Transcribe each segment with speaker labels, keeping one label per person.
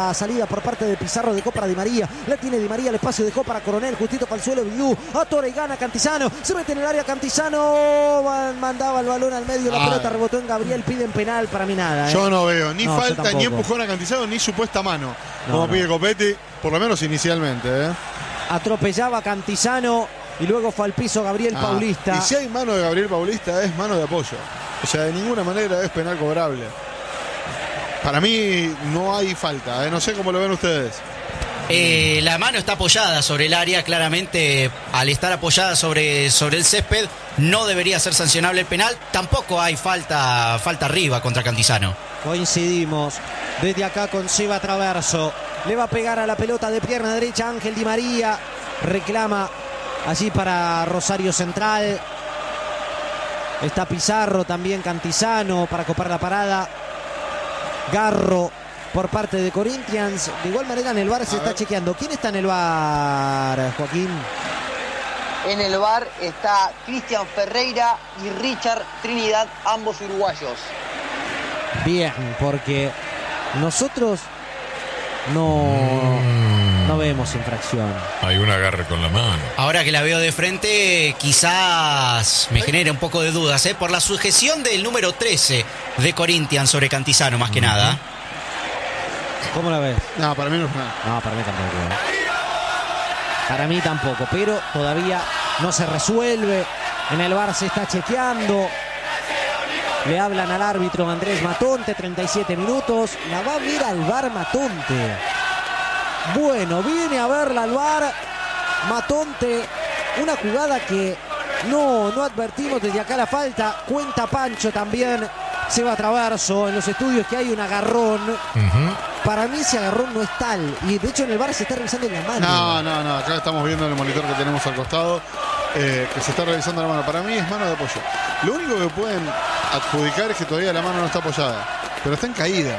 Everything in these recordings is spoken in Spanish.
Speaker 1: la salida por parte de Pizarro, dejó para Di María, la tiene Di María, el espacio dejó para Coronel, justito para el suelo Bidú, atora y gana Cantizano, se mete en el área Cantizano, mandaba el balón al medio, la pelota rebotó en Gabriel, piden penal, para mí nada.
Speaker 2: Yo no veo ni falta, ni empujón a Cantizano, ni supuesta mano, como pide Copetti, por lo menos inicialmente.
Speaker 1: Atropellaba Cantizano y luego fue al piso Gabriel Paulista.
Speaker 2: Y si hay mano de Gabriel Paulista es mano de apoyo, o sea, de ninguna manera es penal cobrable. Para mí no hay falta, no sé cómo lo ven ustedes.
Speaker 3: La mano está apoyada sobre el área, claramente al estar apoyada sobre el césped no debería ser sancionable el penal. Tampoco hay falta arriba contra Cantizano.
Speaker 1: Coincidimos desde acá con Seba Traverso. Le va a pegar a la pelota de pierna derecha Ángel Di María. Reclama allí para Rosario Central. Está Pizarro, también Cantizano para copar la parada. Garro por parte de Corinthians. De igual manera en el VAR se está chequeando. ¿Quién está en el VAR, Joaquín?
Speaker 4: En el VAR está Cristian Ferreira y Richard Trinidad, ambos uruguayos.
Speaker 1: Bien, porque nosotros no vemos infracción.
Speaker 5: Hay un agarre con la mano.
Speaker 3: Ahora que la veo de frente, quizás me genere un poco de dudas, por la sujeción del número 13 de Corinthians sobre Cantizano, más que nada.
Speaker 1: ¿Cómo la ves?
Speaker 2: No, para mí no es nada.
Speaker 1: No, para mí tampoco. Para mí tampoco, pero todavía no se resuelve. En el VAR se está chequeando. Le hablan al árbitro Andrés Matonte, 37 minutos. La va a ver al VAR Matonte. Bueno, viene a verla al VAR Matonte. Una jugada que no advertimos desde acá la falta. Cuenta Pancho también. Seba Traverso en los estudios que hay un agarrón. Para mí ese agarrón no es tal. Y de hecho en el VAR se está revisando en la mano.
Speaker 2: No. Acá estamos viendo en el monitor que tenemos al costado que se está revisando la mano. Para mí es mano de apoyo. Lo único que pueden adjudicar es que todavía la mano no está apoyada. Pero está en caída.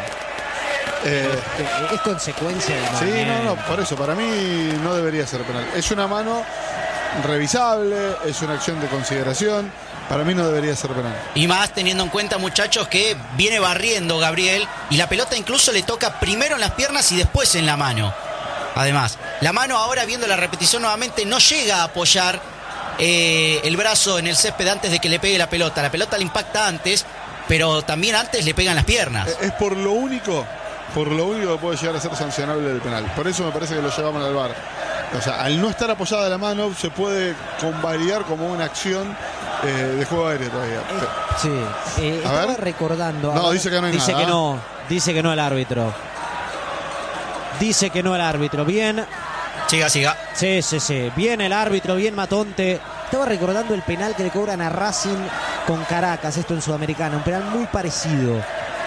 Speaker 1: Es consecuencia de
Speaker 2: sí, no, por eso. Para mí no debería ser penal. Es una mano revisable. Es una acción de consideración. Para mí no debería ser penal.
Speaker 3: Y más teniendo en cuenta, muchachos, que viene barriendo Gabriel y la pelota incluso le toca primero en las piernas y después en la mano. Además, la mano ahora, viendo la repetición nuevamente, no llega a apoyar el brazo en el césped antes de que le pegue la pelota. La pelota le impacta antes, pero también antes le pegan las piernas.
Speaker 2: Es por lo único que puede llegar a ser sancionable el penal. Por eso me parece que lo llevamos al VAR. O sea, al no estar apoyada la mano, se puede convalidar como una acción de juego aéreo todavía.
Speaker 1: Sí, estaba recordando.
Speaker 2: No, dice que no hay
Speaker 1: dice
Speaker 2: nada.
Speaker 1: Que no, dice que no el árbitro. Dice que no el árbitro. Bien.
Speaker 3: Siga.
Speaker 1: Sí. Bien el árbitro, bien Matonte. Estaba recordando el penal que le cobran a Racing con Caracas, esto en Sudamericana. Un penal muy parecido.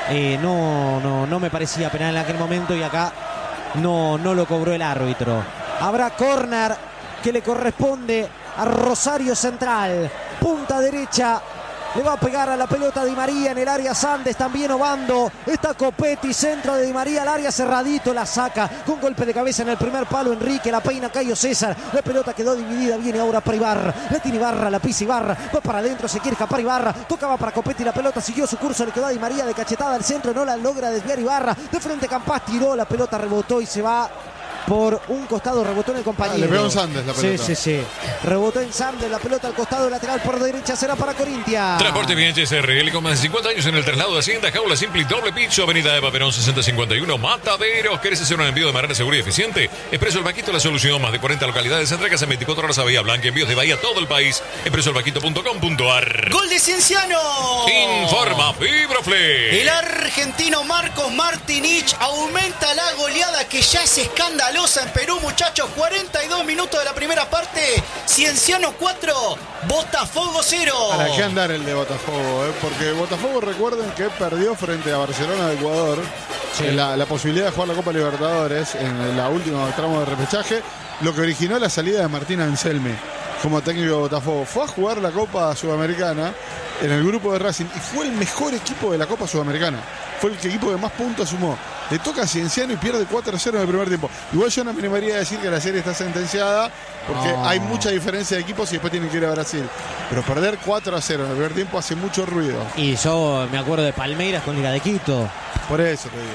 Speaker 1: No me parecía penal en aquel momento y acá no lo cobró el árbitro. Habrá córner que le corresponde a Rosario Central. Punta derecha. Le va a pegar a la pelota Di María en el área Sandes, también Obando. Está Copetti, centro de Di María al área cerradito, la saca con golpe de cabeza en el primer palo Enrique, la peina Cayo César. La pelota quedó dividida, viene ahora para Ibarra. La tiene Ibarra, la pisa Ibarra, va para adentro, se quiere escapar Ibarra. Tocaba para Copetti, la pelota siguió su curso, le quedó a Di María de cachetada al centro, no la logra desviar Ibarra. De frente Campas tiró, la pelota rebotó y se va por un costado, rebotó en el compañero.
Speaker 2: Le pegó en Sandes la pelota.
Speaker 1: Sí. Rebotó en Sandes, la pelota al costado lateral por derecha, será para Corinthians.
Speaker 5: Transporte Bien SRL con más de 50 años en el traslado de Hacienda, jaula simple y doble piso, avenida Eva Perón 6051, Mataderos. ¿Querés hacer un envío de manera segura y eficiente? Expreso El Vaquito, la solución. Más de 40 localidades, entregas en 24 horas a Bahía Blanca, envíos de Bahía a todo el país. Expresoelvaquito.com.ar.
Speaker 3: ¡Gol de Cienciano!
Speaker 5: Informa Fibroflex.
Speaker 3: El argentino Marcos Martinich aumenta la goleada que ya es escandalosa en Perú, muchachos. 42 minutos de la primera parte. Cienciano 4, Botafogo 0.
Speaker 2: ¿Para qué andar el de Botafogo? Porque Botafogo, recuerden que perdió frente a Barcelona de Ecuador la posibilidad de jugar la Copa Libertadores en la última tramo de repechaje, lo que originó la salida de Martín Anselmi como técnico de Botafogo. Fue a jugar la Copa Sudamericana en el grupo de Racing y fue el mejor equipo de la Copa Sudamericana. Fue el equipo que más puntos sumó. Le toca a Cienciano y pierde 4-0 en el primer tiempo. Igual yo no me animaría a decir que la serie está sentenciada porque hay mucha diferencia de equipos y después tienen que ir a Brasil. Pero perder 4-0 en el primer tiempo hace mucho ruido.
Speaker 1: Y yo me acuerdo de Palmeiras con Liga de Quito.
Speaker 2: Por eso te digo.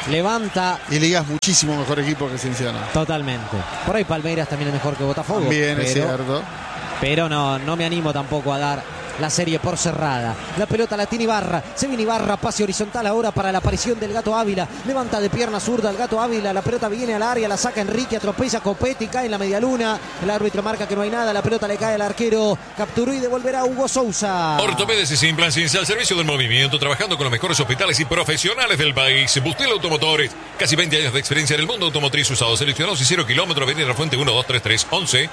Speaker 1: Levanta.
Speaker 2: Y Liga es muchísimo mejor equipo que Cienciano.
Speaker 1: Totalmente. Por ahí Palmeiras también es mejor que Botafogo.
Speaker 2: También es cierto.
Speaker 1: Pero no me animo tampoco a dar la serie por cerrada. La pelota la tiene Ibarra. Se viene Ibarra, pase horizontal ahora para la aparición del Gato Ávila. Levanta de pierna zurda el Gato Ávila. La pelota viene al área, la saca Enrique, atropella Copetti, cae en la medialuna. El árbitro marca que no hay nada. La pelota le cae al arquero. Capturó y devolverá a Hugo Sousa.
Speaker 5: Ortopedes y Implant al servicio del movimiento, trabajando con los mejores hospitales y profesionales del país. Bustel Automotores, casi 20 años de experiencia en el mundo automotriz usado, seleccionados y 0 kilómetros. Avenida Fuente 1233 11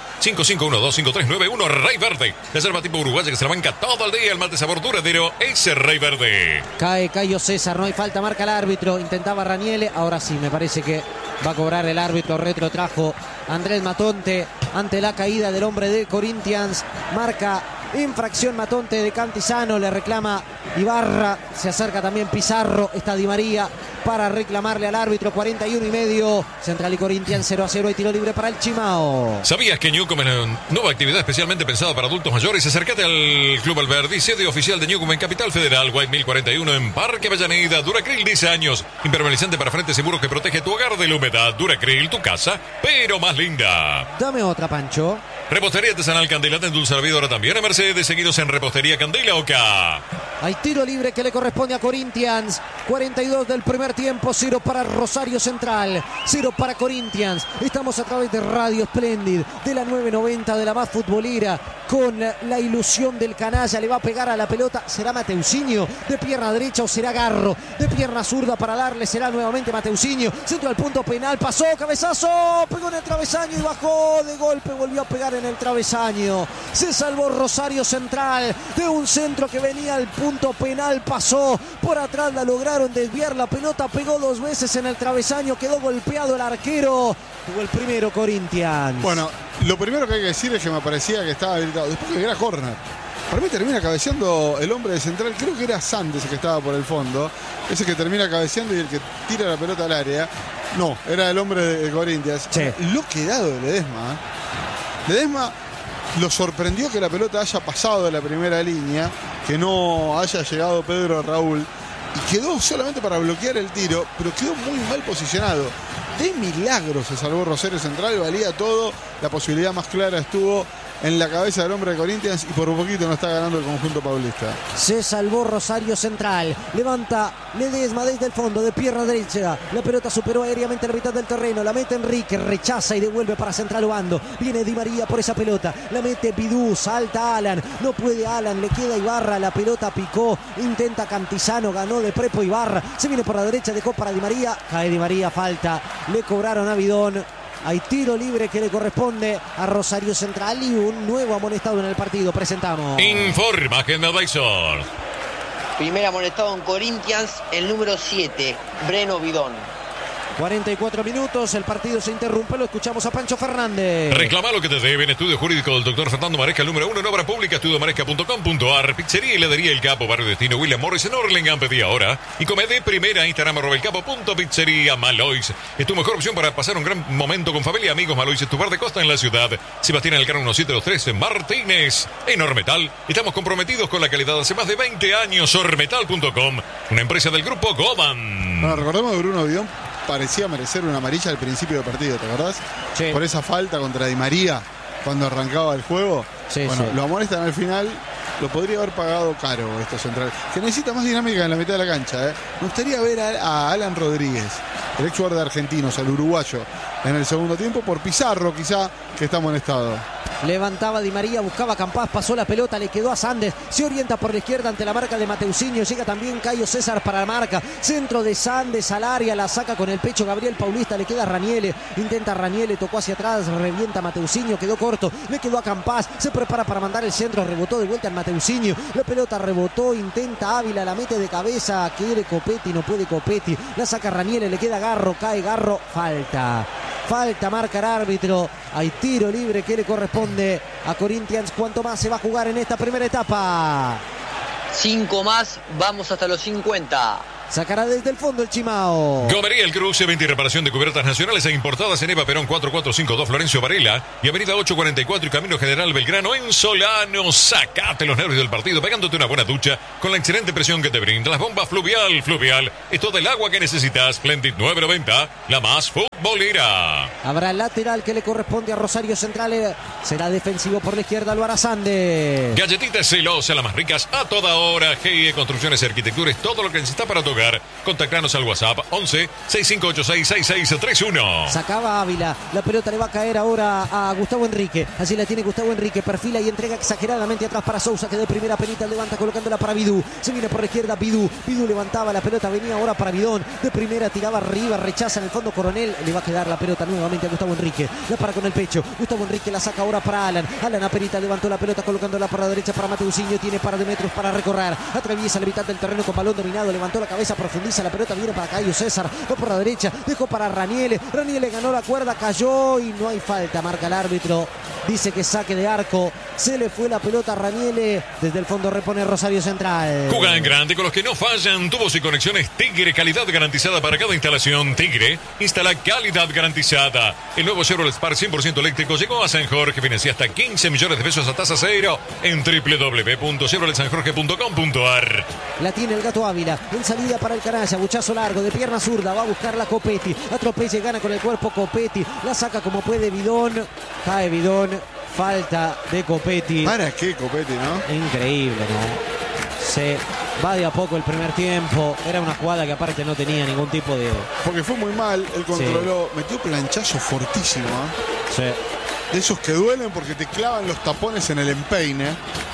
Speaker 5: 55125391 Rey Verde. Reserva tipo uruguaya que se la banca todo el día. El mate sabor duradero es Rey Verde.
Speaker 1: Cae Cayo César, no hay falta, marca el árbitro. Intentaba Raniele, ahora sí, me parece que va a cobrar el árbitro. Retrotrajo Andrés Matonte ante la caída del hombre de Corinthians. Marca infracción Matonte de Cantizano, le reclama Ibarra, se acerca también Pizarro, está Di María para reclamarle al árbitro. 41:30, Central y Corinthians 0-0, hay tiro libre para el Chimao.
Speaker 5: ¿Sabías que Newcom es una nueva actividad especialmente pensada para adultos mayores? Acércate al Club Alberdi, sede oficial de Newcom en Capital Federal, White 1041 en Parque Avellaneda. Duracril 10 años, impermeabilizante para frente seguro que protege tu hogar de la humedad. Duracril, tu casa, pero más linda.
Speaker 1: Dame otra, Pancho.
Speaker 5: Repostería artesanal Candela, en Dulce Vida ahora también en Mercedes, seguidos en Repostería Candela Oca.
Speaker 1: Hay tiro libre que le corresponde a Corinthians. 42 del primer tiempo, 0 para Rosario Central, 0 para Corinthians. Estamos a través de Radio Splendid, de la 990, de la más futbolera, con la ilusión del canalla. Le va a pegar a la pelota, será Mateusinho de pierna derecha o será Garro de pierna zurda para darle, será nuevamente Mateusinho. Centro al punto penal, pasó, cabezazo, pegó en el travesaño y bajó de golpe, volvió a pegar en el travesaño. Se salvó Rosario Central de un centro que venía al punto penal, pasó por atrás, la lograron desviar, la pelota pegó 2 veces en el travesaño, quedó golpeado el arquero. Jugó el primero Corinthians.
Speaker 2: Bueno, lo primero que hay que decir es que me parecía que estaba habilitado, después que era córner. Para mí termina cabeceando el hombre de Central, creo que era Santos el que estaba por el fondo, ese que termina cabeceando y el que tira la pelota al área. No, era el hombre de Corinthians.
Speaker 1: Sí.
Speaker 2: Lo quedado de Ledesma. Ledesma lo sorprendió que la pelota haya pasado de la primera línea, que no haya llegado Pedro Raúl, y quedó solamente para bloquear el tiro, pero quedó muy mal posicionado. De milagro se salvó Rosario Central, valía todo, la posibilidad más clara estuvo en la cabeza del hombre de Corinthians y por un poquito no está ganando el conjunto paulista.
Speaker 1: Se salvó Rosario Central. Levanta Ledesma desde el fondo de pierna derecha. La pelota superó aéreamente la mitad del terreno. La mete Enrique, rechaza y devuelve para Central Obando. Viene Di María por esa pelota. La mete Bidú, salta Alan. No puede Alan, le queda Ibarra. La pelota picó. Intenta Cantizano, ganó de Prepo Ibarra. Se viene por la derecha, dejó para Di María. Cae Di María, falta. Le cobraron a Bidón. Hay tiro libre que le corresponde a Rosario Central y un nuevo amonestado en el partido. Presentamos.
Speaker 5: Informa General Advisor.
Speaker 4: Primer amonestado en Corinthians, el número 7, Breno Bidón.
Speaker 1: 44 minutos, el partido se interrumpe, lo escuchamos a Pancho Fernández.
Speaker 5: Reclama lo que te deben. Estudio jurídico del doctor Fernando Maresca, el número 1 en obra pública, estudiomaresca.com.ar. Pizzería y heladería El Capo, Barrio Destino, William Morris en Orlengan, pedí ahora. Y come de primera, Instagram @elcapo.pizzería. Malois es tu mejor opción para pasar un gran momento con familia y amigos. Malois es tu bar de costa en la ciudad. Sebastián Alcaro 1723 en Martínez. En Ormetal estamos comprometidos con la calidad hace más de 20 años. Ormetal.com, una empresa del grupo Goban.
Speaker 2: Bueno, recordemos que Bruno Bidón parecía merecer una amarilla al principio del partido, ¿te acordás?
Speaker 1: Sí.
Speaker 2: Por esa falta contra Di María cuando arrancaba el juego.
Speaker 1: Sí,
Speaker 2: bueno,
Speaker 1: sí.
Speaker 2: Lo amonestan al final, lo podría haber pagado caro esto Central, que necesita más dinámica en la mitad de la cancha. Me gustaría ver a Alan Rodríguez, el ex jugador de Argentinos, al uruguayo, en el segundo tiempo, por Pizarro quizá, que está amonestado.
Speaker 1: Levantaba Di María, buscaba Campás, pasó la pelota, le quedó a Sandes, se orienta por la izquierda ante la marca de Mateusinho, llega también Cayo César para la marca, centro de Sandes al área, la saca con el pecho Gabriel Paulista, le queda a Raniele, intenta Raniele, tocó hacia atrás, revienta Mateusinho, quedó corto, le quedó a Campás, se prepara para mandar el centro, rebotó de vuelta en Mateusinho, la pelota rebotó, intenta Ávila, la mete de cabeza, quiere Copetti, no puede Copetti, la saca Raniele, le queda Garro, cae Garro, falta, marca el árbitro. Hay tiro libre que le corresponde a Corinthians. ¿Cuánto más se va a jugar en esta primera etapa?
Speaker 4: 5 más, vamos hasta los 50.
Speaker 1: Sacará desde el fondo el Chimao.
Speaker 5: Gomería El Cruce, venta y reparación de cubiertas nacionales e importadas en Eva Perón 4452 Florencio Varela y Avenida 844 y Camino General Belgrano en Solano. Sacate los nervios del partido pegándote una buena ducha con la excelente presión que te brinda las bombas Fluvial. Fluvial es todo el agua que necesitas. Splendid 990, la más futbolera.
Speaker 1: Habrá lateral que le corresponde a Rosario Central. Será defensivo por la izquierda Álvaro Sande.
Speaker 5: Galletitas Celosa, las más ricas a toda hora. GIE Construcciones y Arquitectura es todo lo que necesitas para tu hogar. Contactanos al WhatsApp 11 6586 6631.
Speaker 1: Sacaba Ávila, la pelota le va a caer ahora a Gustavo Enrique. Así la tiene Gustavo Enrique, perfila y entrega exageradamente atrás para Sousa, que de primera penita levanta colocándola para Bidú. Se viene por la izquierda Bidú levantaba la pelota, venía ahora para Bidón. De primera tiraba arriba, rechaza en el fondo Coronel. Le va a quedar la pelota nuevamente a Gustavo Enrique. La para con el pecho. Gustavo Enrique la saca ahora para Alan. Alan apenita levantó la pelota colocándola para la derecha para Mateusinho. Tiene par de metros para recorrer. Atraviesa la mitad del terreno con balón dominado. Levantó la cabeza, profundiza la pelota, viene para Caio César. Va por la derecha, dejó para Raniele. Raniele ganó la cuerda, cayó y no hay falta. Marca el árbitro. Dice que saque de arco. Se le fue la pelota a Raniele. Desde el fondo repone Rosario Central.
Speaker 5: Juega en grande con los que no fallan. Tubos y conexiones Tigre, calidad garantizada para cada instalación. Tigre instala calidad garantizada. El nuevo Chevrolet Spark 100% eléctrico llegó a San Jorge. Financia hasta 15 millones de pesos a tasa cero en www.chevroletsanjorge.com.ar.
Speaker 1: La tiene el Gato Ávila. En salida para el Canalla. Buchazo largo de pierna zurda. Va a buscarla Copetti. Atropella y gana con el cuerpo Copetti. La saca como puede Bidón. Cae Bidón. Falta de Copetti.
Speaker 2: ¿Para qué Copetti, no?
Speaker 1: Increíble, ¿no? Se va de a poco el primer tiempo. Era una jugada que aparte no tenía ningún tipo de...
Speaker 2: Porque fue muy mal, él controló, metió planchazo fortísimo, ¿eh?
Speaker 1: Sí.
Speaker 2: De esos que duelen porque te clavan los tapones en el empeine.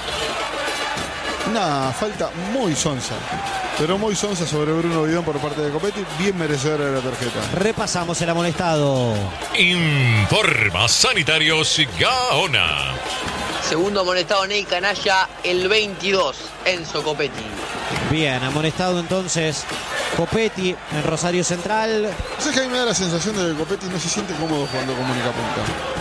Speaker 2: Una falta muy sonsa, pero muy sonsa sobre Bruno Bidón por parte de Copetti, bien merecedora de la tarjeta.
Speaker 1: Repasamos el amonestado.
Speaker 5: Informa Sanitarios Gaona.
Speaker 4: Segundo amonestado Ney Canalla, el 22, Enzo Copetti.
Speaker 1: Bien, amonestado entonces Copetti en Rosario Central.
Speaker 2: O sea que a mí me da la sensación de que Copetti no se siente cómodo jugando como única punta.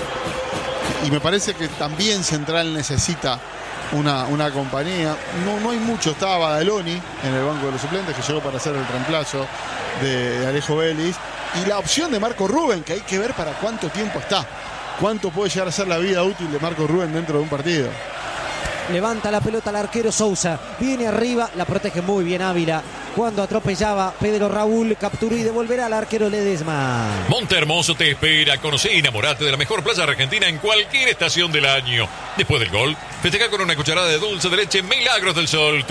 Speaker 2: Y me parece que también Central necesita una compañía. No hay mucho. Estaba Badaloni en el banco de los suplentes, que llegó para hacer el reemplazo de Alejo Vélez. Y la opción de Marco Rubén, que hay que ver para cuánto tiempo está. Cuánto puede llegar a ser la vida útil de Marco Rubén dentro de un partido.
Speaker 1: Levanta la pelota al arquero Sousa. Viene arriba, la protege muy bien Ávila. Cuando atropellaba Pedro Raúl, capturó y devolverá al arquero Ledesma.
Speaker 5: Montehermoso te espera. Conoce y enamorate de la mejor playa argentina en cualquier estación del año. Después del gol, festeja con una cucharada de dulce de leche Milagros del Sol.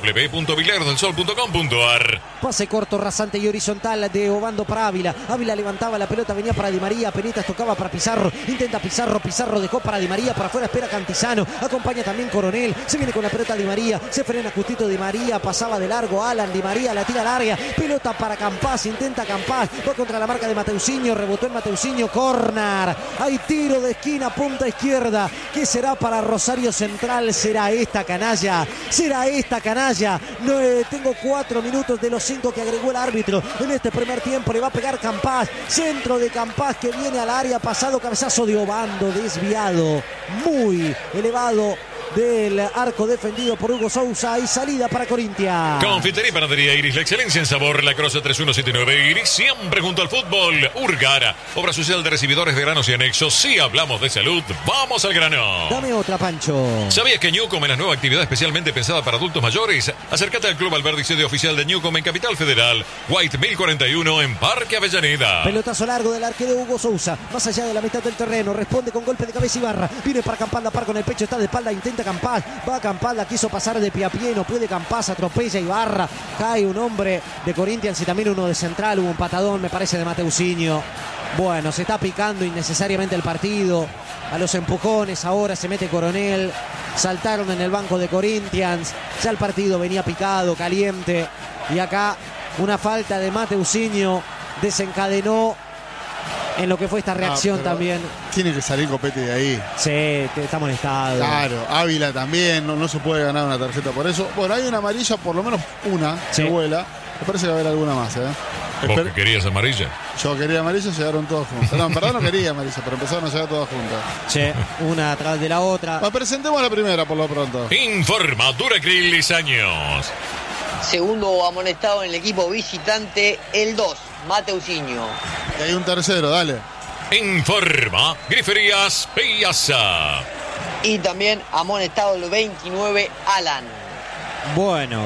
Speaker 5: www.milagrosdelsol.com.ar.
Speaker 1: Pase corto, rasante y horizontal de Obando para Ávila. Ávila levantaba la pelota, venía para Di María. Penitas tocaba para Pizarro. Intenta Pizarro dejó para Di María. Para afuera espera Cantizano. Acompaña también Coronel. Se viene con la pelota Di María. Se frena justito Di María. Pasaba de largo Alan. Di María la tira al área. Pelota para Campás. Intenta Campás. Va contra la marca de Mateusinho. Rebotó en Mateusinho. Corner. Hay tiro de esquina, punta izquierda. ¿Qué será para Rosario Central? ¿Será esta canalla? ¿Será esta canalla? No, tengo 4 minutos de los 5 que agregó el árbitro. En este primer tiempo le va a pegar Campás. Centro de Campás que viene al área. Pasado cabezazo de Obando. Desviado. Muy elevado del arco defendido por Hugo Sousa y salida para Corinthians.
Speaker 5: Confitería y Panadería Iris, la excelencia en sabor, La Croce 3179 Iris, siempre junto al fútbol. Urgara, obra social de recibidores de granos y anexos. Si hablamos de salud, vamos al grano.
Speaker 1: Dame otra, Pancho.
Speaker 5: ¿Sabías que Newcom es la nueva actividad especialmente pensada para adultos mayores? Acércate al Club Alberdi, sede oficial de Newcom en Capital Federal, White 1041 en Parque Avellaneda.
Speaker 1: Pelotazo largo del arquero Hugo Sousa, más allá de la mitad del terreno, responde con golpe de cabeza Ibarra, viene para Campás, la par con el pecho, está de espalda, intenta Campás, va Campás, la quiso pasar de pie a pie, no puede Campás, atropella Ibarra, cae un hombre de Corinthians y también uno de Central, hubo un patadón, me parece, de Mateusinho. Bueno, se está picando innecesariamente el partido, a los empujones, ahora se mete Coronel, saltaron en el banco de Corinthians, ya el partido venía picado, caliente, y acá una falta de Mateusinho desencadenó en lo que fue esta reacción también.
Speaker 2: Tiene que salir Copetti de ahí.
Speaker 1: Sí, está molestado.
Speaker 2: Claro, Ávila también, no se puede ganar una tarjeta por eso. Bueno, hay una amarilla, por lo menos una,
Speaker 1: sí,
Speaker 2: que vuela. Me parece que va a haber alguna más,
Speaker 5: ¿Vos que querías amarilla?
Speaker 2: Yo quería amarilla, llegaron todas juntas. No, en verdad no quería amarilla, pero empezaron a llegar todas juntas.
Speaker 1: Sí, una atrás de la otra.
Speaker 2: Presentemos la primera por lo pronto.
Speaker 5: Informa Duracril Años.
Speaker 4: Segundo amonestado en el equipo visitante, el 2, Mateusinho.
Speaker 2: Y hay un tercero, dale.
Speaker 5: Informa Griferías Piazza.
Speaker 4: Y también amonestado el 29, Alan.
Speaker 1: Bueno,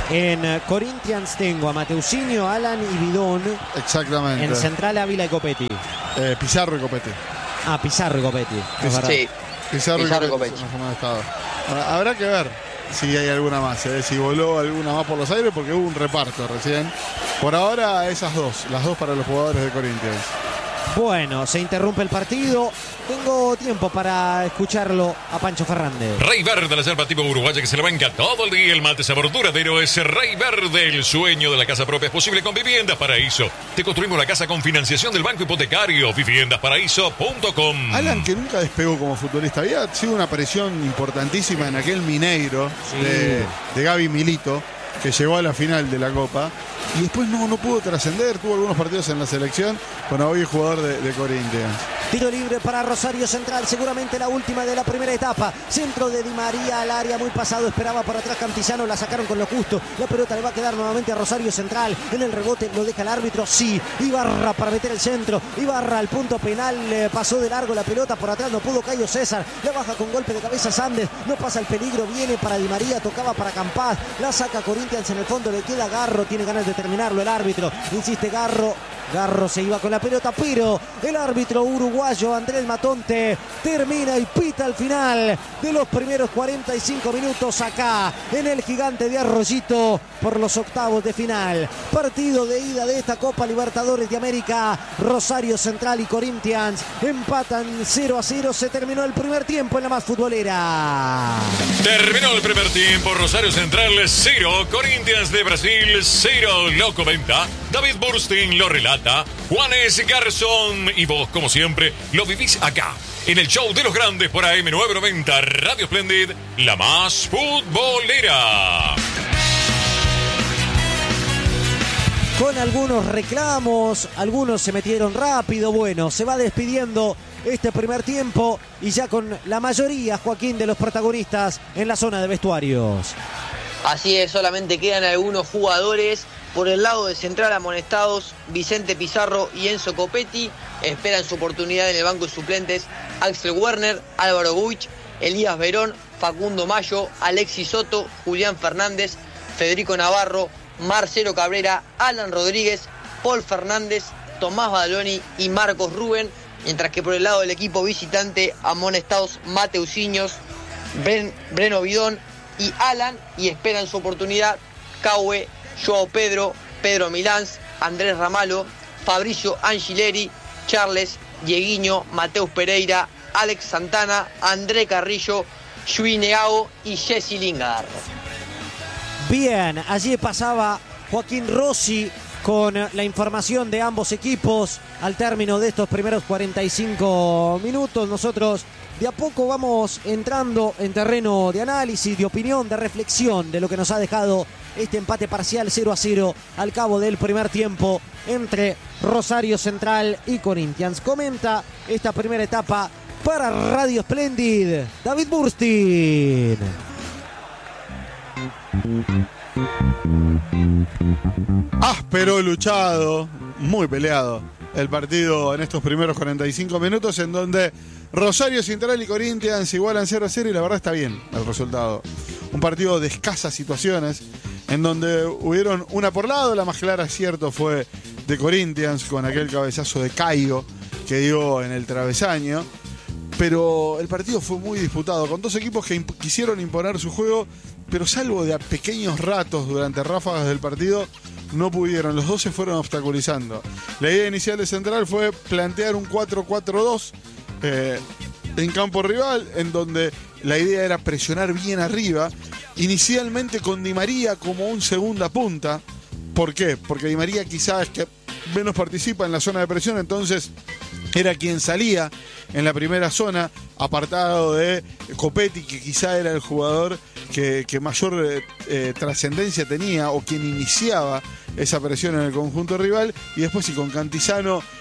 Speaker 1: en Corinthians tengo a Mateusinho, Alan y Bidón.
Speaker 2: Exactamente.
Speaker 1: En Central, Ávila y Copetti.
Speaker 2: Pizarro y Copetti.
Speaker 1: Ah, Pizarro y Copetti. Es verdad.
Speaker 4: Sí,
Speaker 2: Pizarro y Copetti.
Speaker 4: Copetti.
Speaker 2: son los amonestados. Habrá que ver si hay alguna más, si voló alguna más por los aires, porque hubo un reparto recién. Por ahora esas dos, las dos para los jugadores de Corinthians.
Speaker 1: Bueno, se interrumpe el partido. Tengo tiempo para escucharlo a Pancho Fernández.
Speaker 5: Rey Verde, la selva tipo uruguaya que se le banca todo el día el mate sabor duradero es Rey Verde. El sueño de la casa propia es posible con Viviendas Paraíso. Te construimos la casa con financiación del Banco Hipotecario. Viviendasparaíso.com.
Speaker 2: Alan, que nunca despegó como futbolista, había sido una aparición importantísima en aquel Mineiro de Gaby Milito, que llegó a la final de la Copa y después no pudo trascender, tuvo algunos partidos en la selección. Bueno, hoy es jugador de Corinthians.
Speaker 1: Tiro libre para Rosario Central, seguramente la última de la primera etapa. Centro de Di María al área, muy pasado, esperaba por atrás Cantillano, la sacaron con lo justo. La pelota le va a quedar nuevamente a Rosario Central. En el rebote lo deja el árbitro, sí. Ibarra para meter el centro. Ibarra al punto penal, pasó de largo la pelota, por atrás no pudo Cayo César. La baja con golpe de cabeza Sandes, no pasa el peligro, viene para Di María, tocaba para Campaz. La saca Corinthians, en el fondo le queda Garro, tiene ganas de terminarlo el árbitro. Insiste Garro. Garro se iba con la pelota, pero el árbitro uruguayo Andrés Matonte termina y pita al final de los primeros 45 minutos acá en el Gigante de Arroyito por los octavos de final. Partido de ida de esta Copa Libertadores de América. Rosario Central y Corinthians empatan 0-0. Se terminó el primer tiempo en la más futbolera.
Speaker 5: Terminó el primer tiempo. Rosario Central 0, Corinthians de Brasil 0. Lo comenta David Burstein, lo relata Juanes Garzón, y vos, como siempre, lo vivís acá en el show de los grandes por AM990 Radio Splendid, la más futbolera.
Speaker 1: Con algunos reclamos, algunos se metieron rápido. Bueno, se va despidiendo este primer tiempo y ya con la mayoría, Joaquín, de los protagonistas en la zona de vestuarios.
Speaker 4: Así es, solamente quedan algunos jugadores. Por el lado de Central amonestados, Vicente Pizarro y Enzo Copetti esperan su oportunidad en el banco de suplentes. Axel Werner, Álvaro Guich, Elías Verón, Facundo Mayo, Alexis Soto, Julián Fernández, Federico Navarro, Marcelo Cabrera, Alan Rodríguez, Paul Fernández, Tomás Badaloni y Marcos Rubén. Mientras que por el lado del equipo visitante, amonestados Mateusinho, Breno Bidón y Alan, y esperan su oportunidad Caue, Joao Pedro, Pedro Milans, Andrés Ramalo, Fabricio Angileri, Charles, Dieguiño, Mateus Pereira, Alex Santana, André Carrillo, Yui Negao y Jesse Lingard.
Speaker 1: Bien, allí pasaba Joaquín Rossi con la información de ambos equipos al término de estos primeros 45 minutos. Nosotros de a poco vamos entrando en terreno de análisis, de opinión, de reflexión de lo que nos ha dejado este empate parcial 0-0 al cabo del primer tiempo entre Rosario Central y Corinthians. Comenta esta primera etapa para Radio Splendid David Burstein.
Speaker 2: Áspero, luchado, muy peleado el partido en estos primeros 45 minutos, en donde Rosario Central y Corinthians igualan 0-0 y la verdad está bien el resultado. Un partido de escasas situaciones, en donde hubieron una por lado. La más clara, es cierto, fue de Corinthians con aquel cabezazo de Caio que dio en el travesaño. Pero el partido fue muy disputado, con dos equipos que quisieron imponer su juego, pero salvo de a pequeños ratos durante ráfagas del partido, no pudieron. Los dos se fueron obstaculizando. La idea inicial de Central fue plantear un 4-4-2 en campo rival, en donde la idea era presionar bien arriba, inicialmente con Di María como un segunda punta. ¿Por qué? Porque Di María quizás es que menos participa en la zona de presión, entonces era quien salía en la primera zona, apartado de Copetti, que quizá era el jugador que mayor trascendencia tenía, o quien iniciaba esa presión en el conjunto rival. Y después, sí, con Cantizano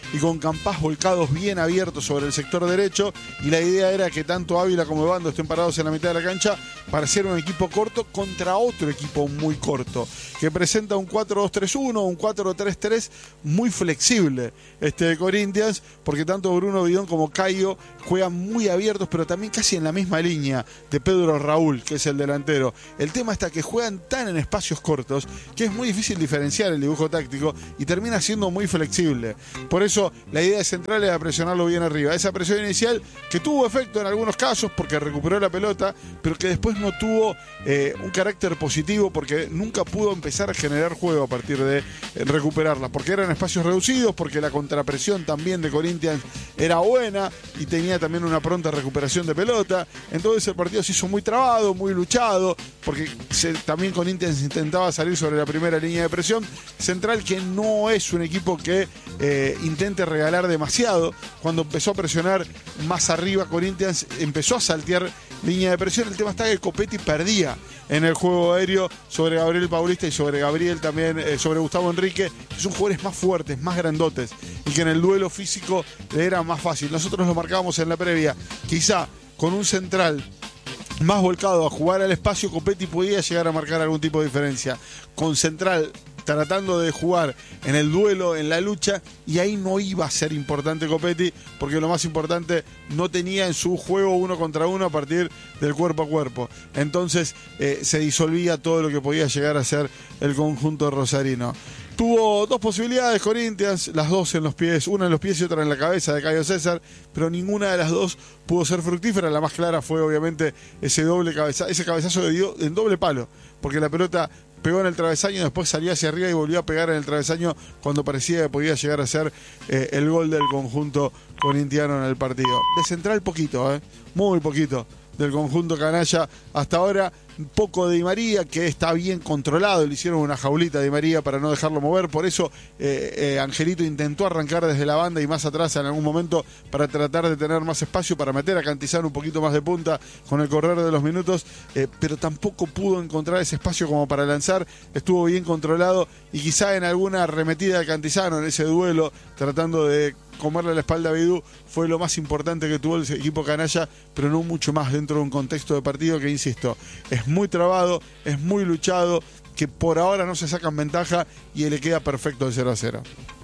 Speaker 2: y con Campás volcados bien abiertos sobre el sector derecho, y la idea era que tanto Ávila como Evando estén parados en la mitad de la cancha para ser un equipo corto contra otro equipo muy corto, que presenta un 4-2-3-1, un 4-3-3 muy flexible de Corinthians, porque tanto Bruno Bidón como Caio juegan muy abiertos, pero también casi en la misma línea de Pedro Raúl, que es el delantero. El tema está que juegan tan en espacios cortos que es muy difícil diferenciar el dibujo táctico y termina siendo muy flexible. Por eso la idea central era presionarlo bien arriba. Esa presión inicial que tuvo efecto en algunos casos porque recuperó la pelota, pero que después no tuvo un carácter positivo porque nunca pudo empezar a generar juego a partir de recuperarla, porque eran espacios reducidos, porque la contrapresión también de Corinthians era buena y tenía también una pronta recuperación de pelota. Entonces el partido se hizo muy trabado, muy luchado, porque también Corinthians intentaba salir sobre la primera línea de presión. Central, que no es un equipo que intente regalar demasiado. Cuando empezó a presionar más arriba, Corinthians empezó a saltear línea de presión. El tema está que Copetti perdía en el juego aéreo sobre Gabriel Paulista y sobre Gabriel también, sobre Gustavo Enrique, que son jugadores más fuertes, más grandotes, y que en el duelo físico le era más fácil. Nosotros lo marcábamos en la previa, quizá con un central más volcado a jugar al espacio, Copetti podía llegar a marcar algún tipo de diferencia. Con central tratando de jugar en el duelo, en la lucha, y ahí no iba a ser importante Copetti, porque lo más importante no tenía en su juego 1 contra 1 a partir del cuerpo a cuerpo. Entonces se disolvía todo lo que podía llegar a ser el conjunto rosarino. Tuvo dos posibilidades Corinthians, las dos en los pies, una en los pies y otra en la cabeza de Caio César, pero ninguna de las dos pudo ser fructífera. La más clara fue obviamente ese cabezazo que dio en doble palo, porque la pelota pegó en el travesaño, después salía hacia arriba y volvió a pegar en el travesaño cuando parecía que podía llegar a ser el gol del conjunto corintiano en el partido. De central poquito, muy poquito del conjunto canalla. Hasta ahora poco de Di María, que está bien controlado, le hicieron una jaulita a Di María para no dejarlo mover, por eso Angelito intentó arrancar desde la banda y más atrás en algún momento para tratar de tener más espacio, para meter a Cantizano un poquito más de punta con el correr de los minutos, pero tampoco pudo encontrar ese espacio como para lanzar. Estuvo bien controlado y quizá en alguna arremetida de Cantizano en ese duelo, tratando de comerle la espalda a Bidú, fue lo más importante que tuvo el equipo canalla, pero no mucho más dentro de un contexto de partido que, insisto, es muy trabado, es muy luchado, que por ahora no se sacan ventaja y le queda perfecto el 0-0.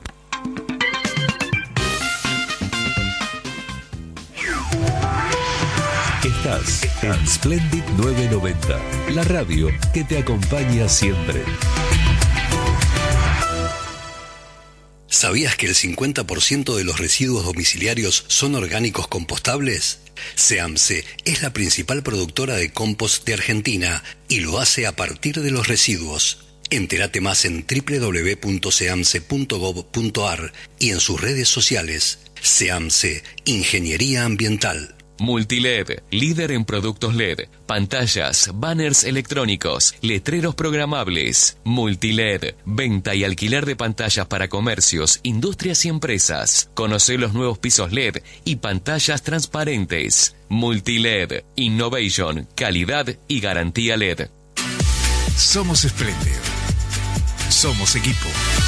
Speaker 6: Estás en Splendid 990, la radio que te acompaña siempre.
Speaker 7: ¿Sabías que el 50% de los residuos domiciliarios son orgánicos compostables? SEAMSE es la principal productora de compost de Argentina y lo hace a partir de los residuos. Entérate más en www.seamse.gov.ar y en sus redes sociales. SEAMSE, Ingeniería Ambiental.
Speaker 8: Multiled, líder en productos LED, pantallas, banners electrónicos, letreros programables. Multiled, venta y alquiler de pantallas para comercios, industrias y empresas. Conoce los nuevos pisos LED y pantallas transparentes. Multiled, innovation, calidad y garantía LED.
Speaker 9: Somos Splendid. Somos equipo.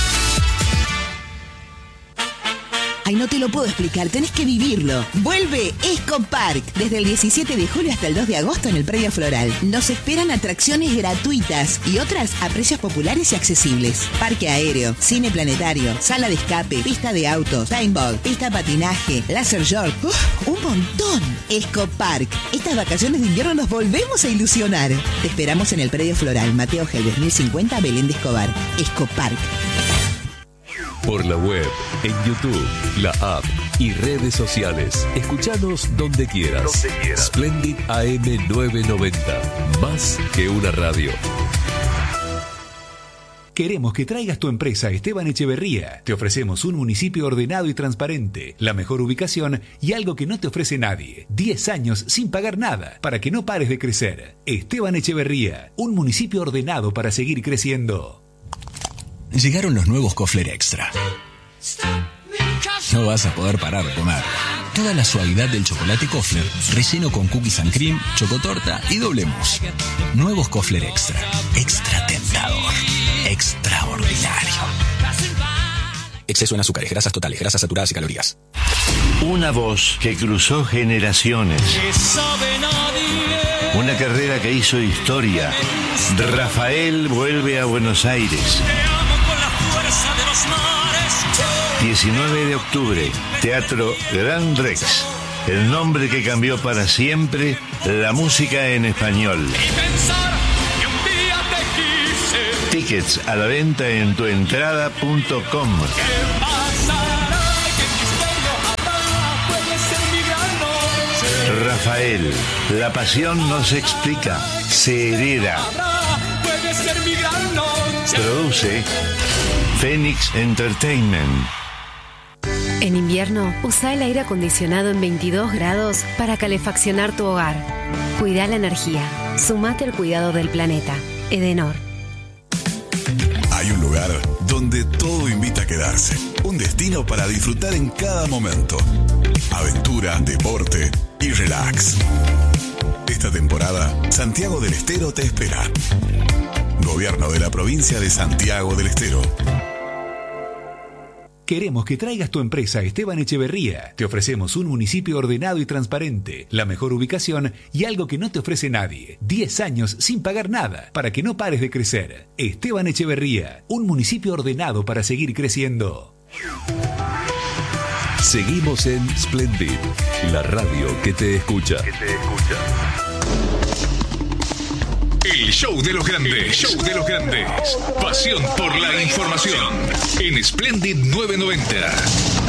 Speaker 10: Ay, no te lo puedo explicar, tenés que vivirlo. Vuelve Escopark, desde el 17 de julio hasta el 2 de agosto en el Predio Floral. Nos esperan atracciones gratuitas y otras a precios populares y accesibles. Parque aéreo, cine planetario, sala de escape, pista de autos, timeball, pista de patinaje, laser short. ¡Un montón! Escopark. Estas vacaciones de invierno nos volvemos a ilusionar. Te esperamos en el Predio Floral, Mateo Gelbes 1050, Belén de Escobar. Escopark.
Speaker 6: Por la web, en YouTube, la app y redes sociales. Escuchanos donde quieras. Splendid AM 990. Más que una radio.
Speaker 9: Queremos que traigas tu empresa a Esteban Echeverría. Te ofrecemos un municipio ordenado y transparente, la mejor ubicación y algo que no te ofrece nadie. 10 años sin pagar nada, para que no pares de crecer. Esteban Echeverría, un municipio ordenado para seguir creciendo.
Speaker 11: Llegaron los nuevos Kofler Extra. No vas a poder parar de comer. Toda la suavidad del chocolate Kofler, relleno con cookies and cream, chocotorta y doble mousse. Nuevos Kofler Extra. Extra tentador. Extraordinario. exceso en azúcares, grasas totales, grasas saturadas y calorías.
Speaker 12: Una voz que cruzó generaciones. Una carrera que hizo historia. Rafael vuelve a Buenos Aires. 19 de octubre, Teatro Gran Rex. El nombre que cambió para siempre la música en español. Tickets a la venta en tuentrada.com. Rafael, la pasión no se explica, se hereda. Produce Phoenix Entertainment.
Speaker 13: En invierno, usa el aire acondicionado en 22 grados para calefaccionar tu hogar. Cuida la energía. Sumate al cuidado del planeta. Edenor.
Speaker 14: Hay un lugar donde todo invita a quedarse. Un destino para disfrutar en cada momento. Aventura, deporte y relax. Esta temporada, Santiago del Estero te espera. Gobierno de la provincia de Santiago del Estero.
Speaker 9: Queremos que traigas tu empresa a Esteban Echeverría. Te ofrecemos un municipio ordenado y transparente, la mejor ubicación y algo que no te ofrece nadie. 10 años sin pagar nada, para que no pares de crecer. Esteban Echeverría, un municipio ordenado para seguir creciendo.
Speaker 6: Seguimos en Splendid, la radio que te escucha.
Speaker 5: El show de los grandes. Show de los grandes. Pasión por la información. En Splendid 990.